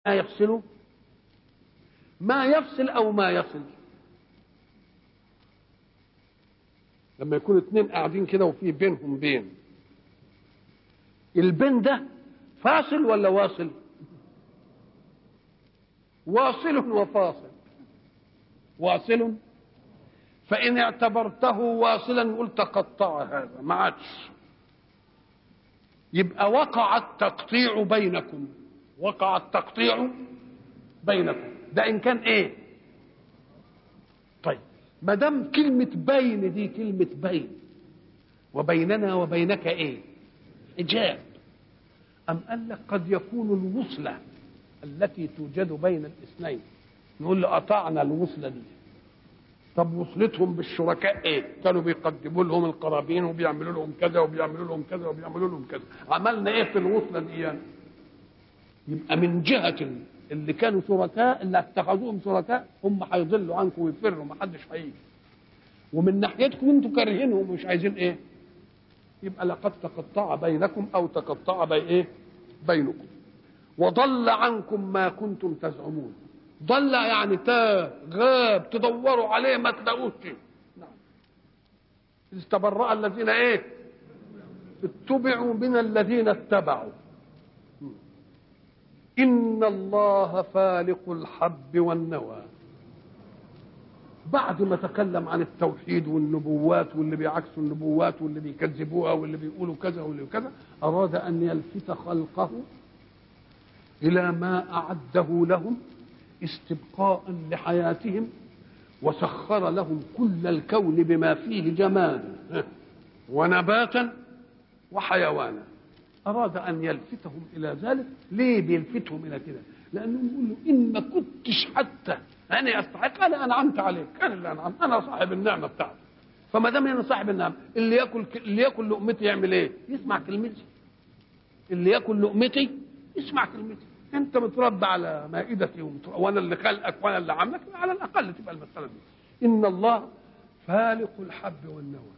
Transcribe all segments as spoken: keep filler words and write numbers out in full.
ما يفصل ما يفصل او ما يصل. لما يكون اتنين قاعدين كده وفي بينهم بين، البين ده فاصل ولا واصل؟ واصل وفاصل. واصل، فإن اعتبرته واصلا قلت تقطع هذا ما عادش، يبقى وقع التقطيع بينكم. وقع التقطيع بينكم ده إن كان إيه؟ طيب ما دام كلمة بين دي كلمة بين، وبيننا وبينك إيه؟ حجاب. أم قال لك قد يكون الوصلة التي توجد بين الاثنين نقول له قطعنا الوصلة دي. طب وصلتهم بالشركاء ايه؟ كانوا بيقدموا لهم القرابين وبيعملوا لهم كذا وبيعملوا لهم كذا وبيعملوا لهم كذا. عملنا ايه في الوصلة دي يعني؟ يبقى من جهة اللي كانوا شركاء اللي اتخذوهم شركاء هم هيضلوا عنكم ويفروا، ما حدش هيجي. ومن ناحيتكم انتوا كارهينهم ومش عايزين ايه؟ يبقى لقد تقطع بينكم او تقطع بين ايه؟ بينكم. وضل عنكم ما كنتم تزعمون. ضل يعني تاه، غاب، تدوروا عليه ما تلاقوش. نعم. إذ تبرأ الذين ايه؟ اتبعوا من الذين اتبعوا. إن الله فالق الحب والنوى. بعد ما تكلم عن التوحيد والنبوات واللي بيعكسوا النبوات واللي بيكذبوها واللي بيقولوا كذا واللي كذا، أراد أن يلفت خلقه إلى ما أعده لهم استبقاء لحياتهم، وسخر لهم كل الكون بما فيه جمالا ونباتا وحيوانا. أراد أن يلفتهم إلى ذلك. ليه بيلفتهم إلى كده؟ لأنه يقول له إن ما كنتش حتى أنا أستحق، أنا أنعمت عليك، أنا اللي أنعمت، أنا صاحب النعمة بتاعتي. فما دام أنا صاحب النعمة، اللي ياكل اللي ياكل لقمتي يعمل إيه؟ يسمع كلمتي. اللي ياكل لقمتي يسمع كلمتي. انت متربى على مائدتي وانا اللي خلقك وانا اللي عاملك، على الاقل تبقى المساله دي. ان الله فالق الحب والنوى.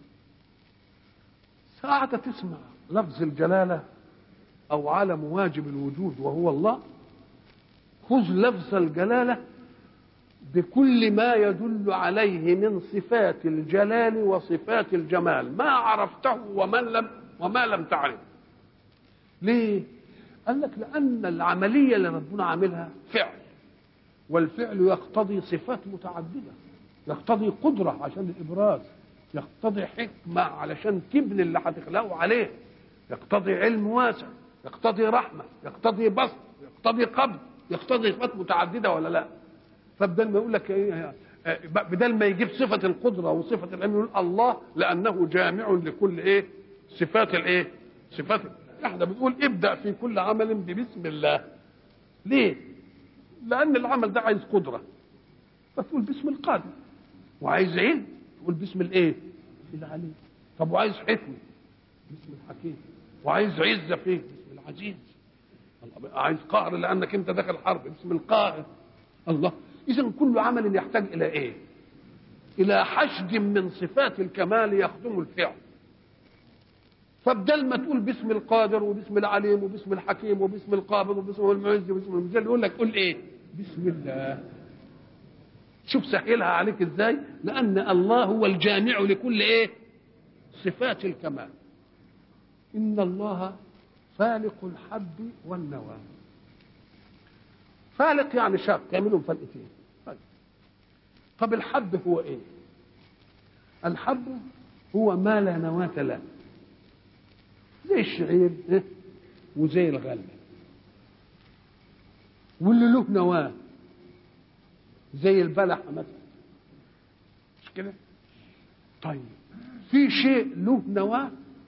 ساعة تسمع لفظ الجلاله او علم واجب الوجود وهو الله، خذ لفظ الجلاله بكل ما يدل عليه من صفات الجلال وصفات الجمال، ما عرفته ومن لم وما لم تعرف. ليه؟ قال لك لأن العملية اللي ربنا عاملها فعل، والفعل يقتضي صفات متعددة، يقتضي قدرة عشان الإبراز، يقتضي حكمة علشان تبني اللي هتخلقه عليه، يقتضي علم واسع، يقتضي رحمة، يقتضي بسط، يقتضي قبض، يقتضي صفات متعددة ولا لا؟ فبدل ما يقول لك ايه، بدل ما يجيب صفة القدرة وصفة العلم يقول الله لأنه جامع لكل ايه؟ صفات الايه؟ صفات. احنا بنقول ابدأ في كل عمل ببسم الله. ليه؟ لأن العمل ده عايز قدرة، فتقول باسم القادر. وعايز علم تقول باسم الايه؟ العليم. طب وعايز حكمة باسم الحكيم. وعايز عزة فيه باسم العزيز. عايز قهر لأنك انت داخل حرب باسم القاهر. الله. إذا كل عمل يحتاج إلى ايه؟ إلى حشد من صفات الكمال يخدم الفعل. فبدل ما تقول باسم القادر وباسم العليم وباسم الحكيم وباسم القابض وباسم المعز وباسم المذل، يقول لك قول ايه؟ بسم الله. شوف سهلها عليك ازاي؟ لان الله هو الجامع لكل ايه؟ صفات الكمال. ان الله فالق الحب والنوى. فالق يعني شاق، يعملهم فلقتين. طب الحب هو ايه؟ الحب هو ما لا نواة له، زي الشعير وزي الغله، واللي له نواه زي البلح مثلا، مش كده؟ طيب في شيء له نواه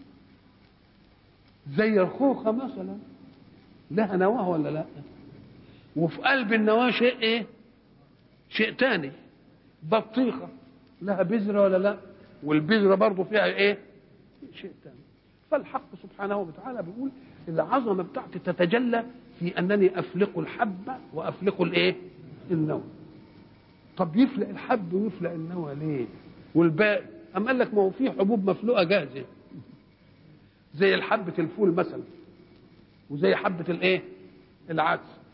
زي الخوخه مثلا، لها نواه ولا لا؟ وفي قلب النواه شيء ايه؟ شيء تاني. بطيخه لها بذره ولا لا؟ والبذره برضه فيها ايه؟ شيء تاني. فالحق سبحانه وتعالى بيقول العظمه بتاعتي تتجلى في انني افلق الحب وافلق الايه؟ النوى. طب يفلق الحب ويفلق النوى ليه؟ والباقي أم قال لك ما هو في حبوب مفلوقه جاهزه زي الحبه الفول مثلا، وزي حبه الايه؟ العدس.